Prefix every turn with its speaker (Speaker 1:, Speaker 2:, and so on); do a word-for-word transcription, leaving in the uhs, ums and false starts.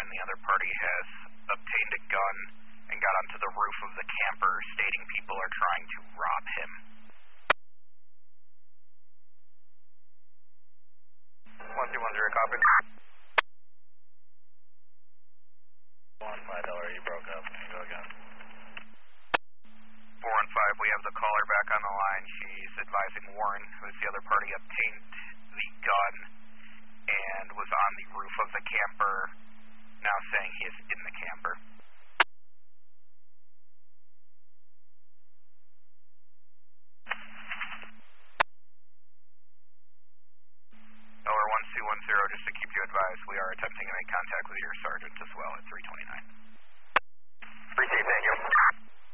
Speaker 1: nine, the other party has obtained a gun and got onto the roof of the camper, stating people are trying to rob him.
Speaker 2: one two one zero, copy. one five, Delaware, you broke up. Go again.
Speaker 1: four one five, we have the caller back on the line. She's advising Warren, who is the other party, obtained the gun and was on the roof of the camper, now saying he is in the camper. Delaware one two one zero, just to keep you advised, we are attempting to make contact with your sergeant as well at three twenty-nine.
Speaker 2: Appreciate that.